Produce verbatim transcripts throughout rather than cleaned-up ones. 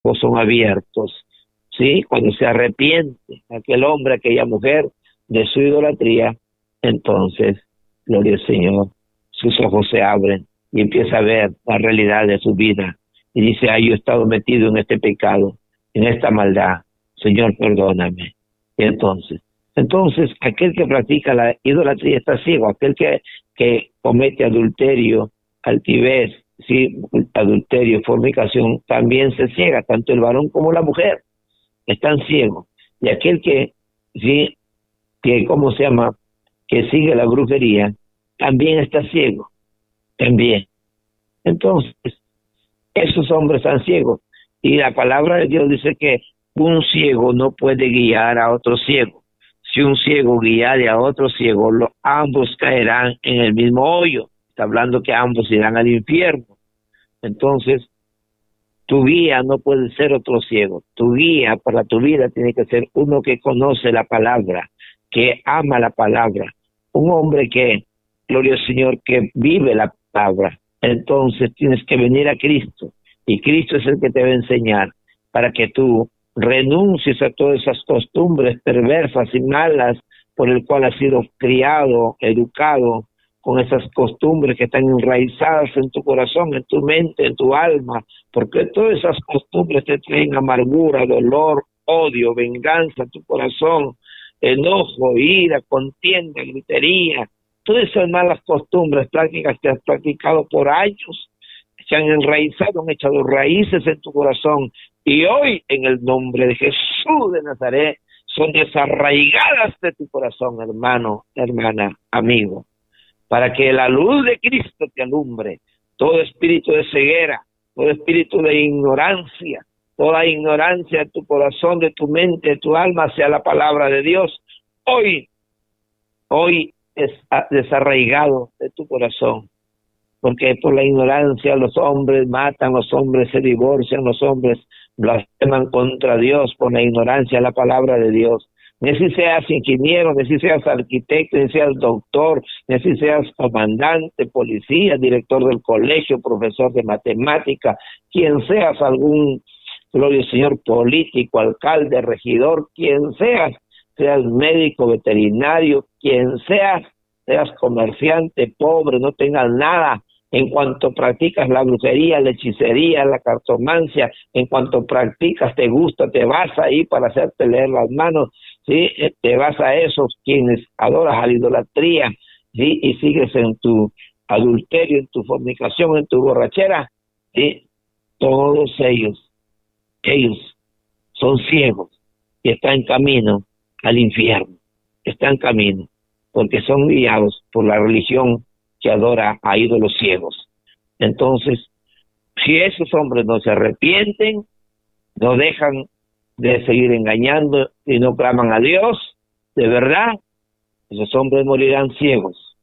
son abiertos, ¿sí? Cuando se arrepiente aquel hombre, aquella mujer de su idolatría, entonces, gloria al Señor, sus ojos se abren y empieza a ver la realidad de su vida y dice, ay, yo he estado metido en este pecado, en esta maldad, Señor, perdóname. Y entonces, entonces, aquel que practica la idolatría está ciego, aquel que, que comete adulterio, altivez, sí, adulterio, fornicación, también se ciega, tanto el varón como la mujer están ciegos. Y aquel que, sí, que, ¿cómo se llama?, que sigue la brujería, también está ciego, también. Entonces, esos hombres están ciegos. Y la palabra de Dios dice que un ciego no puede guiar a otro ciego. Si un ciego guiare a otro ciego, lo, ambos caerán en el mismo hoyo. Está hablando que ambos irán al infierno. Entonces, tu guía no puede ser otro ciego. Tu guía para tu vida tiene que ser uno que conoce la palabra, que ama la palabra. Un hombre que, gloria al Señor, que vive la palabra. Entonces tienes que venir a Cristo. Y Cristo es el que te va a enseñar para que tú renuncies a todas esas costumbres perversas y malas por el cual has sido criado, educado, con esas costumbres que están enraizadas en tu corazón, en tu mente, en tu alma, porque todas esas costumbres te traen amargura, dolor, odio, venganza en tu corazón, enojo, ira, contienda, gritería, todas esas malas costumbres, prácticas que has practicado por años, se han enraizado, han echado raíces en tu corazón, y hoy, en el nombre de Jesús de Nazaret, son desarraigadas de tu corazón, hermano, hermana, amigo, para que la luz de Cristo te alumbre. Todo espíritu de ceguera, todo espíritu de ignorancia, toda ignorancia de tu corazón, de tu mente, de tu alma, sea la palabra de Dios, hoy, hoy es desarraigado de tu corazón, porque por la ignorancia los hombres matan, los hombres se divorcian, los hombres blasfeman contra Dios por la ignorancia de la palabra de Dios. Ni si seas ingeniero, ni si seas arquitecto, ni si seas doctor, ni si seas comandante, policía, director del colegio, profesor de matemática, quien seas, algún, gloria al Señor, político, alcalde, regidor, quien seas, seas médico, veterinario, quien seas, seas comerciante, pobre, no tengas nada, en cuanto practicas la brujería, la hechicería, la cartomancia, en cuanto practicas, te gusta, te vas ahí para hacerte leer las manos, ¿sí? Te vas a esos quienes adoras a la idolatría, ¿sí? Y sigues en tu adulterio, en tu fornicación, en tu borrachera, ¿sí? Todos ellos, ellos son ciegos y están en camino al infierno, están en camino, porque son guiados por la religión que adora a ídolos ciegos. Entonces, si esos hombres no se arrepienten, no dejan de seguir engañando y no claman a Dios, de verdad, esos hombres morirán ciegos,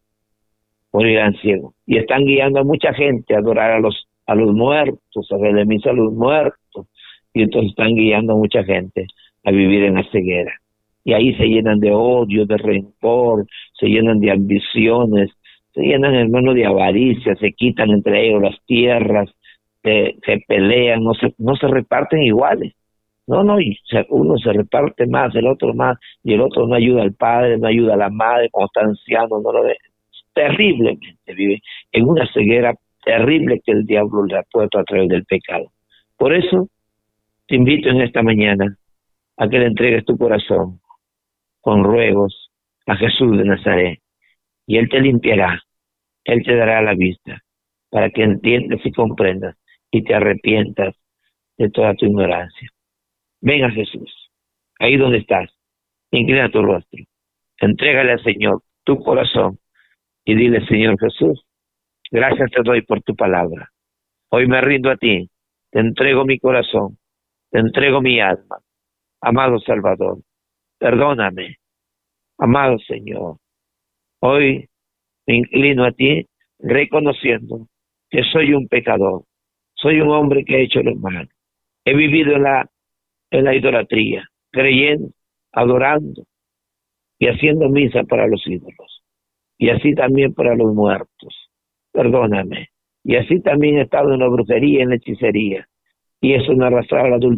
morirán ciegos. Y están guiando a mucha gente a adorar a los, a los muertos, a darle misa a los muertos, y entonces están guiando a mucha gente a vivir en la ceguera. Y ahí se llenan de odio, de rencor, se llenan de ambiciones, se llenan, hermano, de avaricia, se quitan entre ellos las tierras, se, se pelean, no se, no se reparten iguales. No, no, y se, uno se reparte más, el otro más, y el otro no ayuda al padre, no ayuda a la madre, cuando está anciano, no lo ve. Terriblemente vive en una ceguera terrible que el diablo le ha puesto a través del pecado. Por eso, te invito en esta mañana a que le entregues tu corazón con ruegos a Jesús de Nazaret, y Él te limpiará, Él te dará la vista, para que entiendas y comprendas, y te arrepientas de toda tu ignorancia. Ven a Jesús, ahí donde estás, inclina tu rostro, entrégale al Señor tu corazón, y dile: Señor Jesús, gracias te doy por tu palabra. Hoy me rindo a ti, te entrego mi corazón, te entrego mi alma. Amado Salvador, perdóname, amado Señor. Hoy me inclino a ti, reconociendo que soy un pecador, soy un hombre que ha hecho lo malo. He vivido en la, en la idolatría, creyendo, adorando y haciendo misa para los ídolos, y así también para los muertos. Perdóname. Y así también he estado en la brujería, en la hechicería. y eso no arrastrar al adulterio.